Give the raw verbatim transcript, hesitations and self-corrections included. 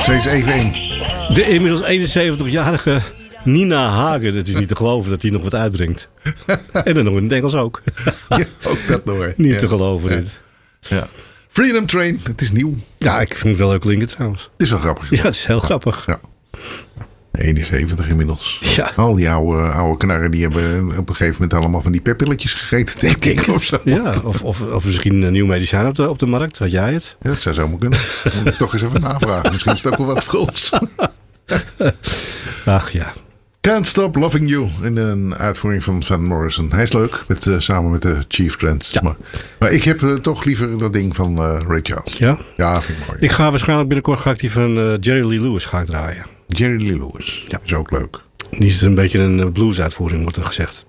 steeds even in. De inmiddels eenenzeventigjarige Nina Hagen. Het is niet te geloven dat hij nog wat uitbrengt. En dan nog in het Engels ook. Ja, ook dat nog. Niet ja. te geloven ja. dit. Ja. Freedom Train, het is nieuw. Ja, ik vind het wel leuk klinken trouwens. Het is wel grappig. Ja, het is heel grappig. Ja. eenenzeventig inmiddels. Ja. Al die oude, oude knarren die hebben op een gegeven moment allemaal van die pepilletjes gegeten, denk ik. Of zo. Ja, of, of, of misschien een nieuw medicijn op de, op de markt. Had jij het? Ja, dat zou zomaar kunnen. Moet ik toch eens even navragen. Misschien is het ook wel wat Frans. Ach ja. Can't Stop Loving You. In een uitvoering van Van Morrison. Hij is leuk. Met, uh, samen met de Chief Trends. Ja. Maar, maar ik heb uh, toch liever dat ding van uh, Ray Charles. Ja? Ja, vind ik mooi. Ik ga waarschijnlijk binnenkort ga ik die van uh, Jerry Lee Lewis ga ik draaien. Jerry Lee Lewis. Ja. Is ook leuk. Die is een beetje een blues uitvoering, wordt er gezegd.